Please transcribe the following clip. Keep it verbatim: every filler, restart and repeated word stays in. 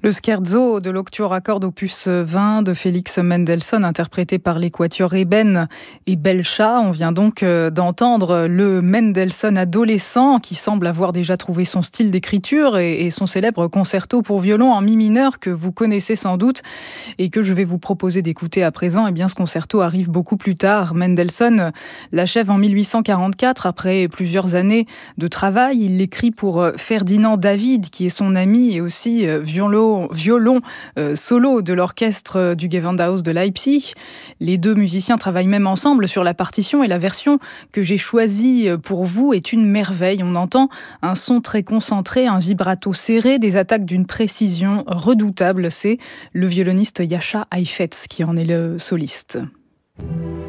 Le scherzo de l'Octuor à cordes opus vingt de Félix Mendelssohn, interprété par les quatuors Eben et Belcha. On vient donc d'entendre le Mendelssohn adolescent qui semble avoir déjà trouvé son style d'écriture et son célèbre concerto pour violon en mi mineur que vous connaissez sans doute et que je vais vous proposer d'écouter à présent. Eh bien, ce concerto arrive beaucoup plus tard. Mendelssohn l'achève en mille huit cent quarante-quatre après plusieurs années de travail. Il l'écrit pour Ferdinand David, qui est son ami et aussi violon violon euh, solo de l'orchestre du Gewandhaus de Leipzig. Les deux musiciens travaillent même ensemble sur la partition et la version que j'ai choisie pour vous est une merveille. On entend un son très concentré, un vibrato serré, des attaques d'une précision redoutable. C'est le violoniste Jascha Heifetz qui en est le soliste.